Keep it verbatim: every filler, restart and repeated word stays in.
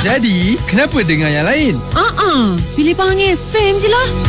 Jadi, kenapa dengar yang lain? Ah, uh-uh. Pilih panggil Fam je lah.